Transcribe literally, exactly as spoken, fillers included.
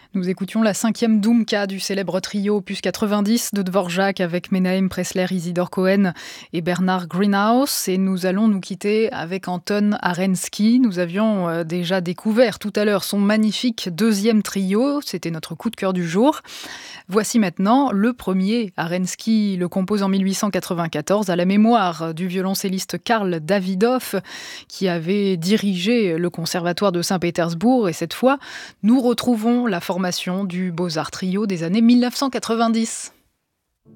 Nous écoutions la cinquième Doumka du célèbre trio opus quatre-vingt-dix de Dvorak avec Menahem Pressler, Isidore Cohen et Bernard Greenhouse. Et nous allons nous quitter avec Anton Arensky. Nous avions euh, déjà découvert tout à l'heure son magnifique deuxième trio. C'était notre coup de cœur du jour. Voici maintenant le premier. Arensky le compose en mille huit cent quatre-vingt-quatorze à la mémoire du violoncelliste Karl Davidoff qui avait dirigé le conservatoire de Saint-Pétersbourg. Et cette fois, nous retrouvons la formation du Beaux-Arts Trio des années mille neuf cent quatre-vingt-dix.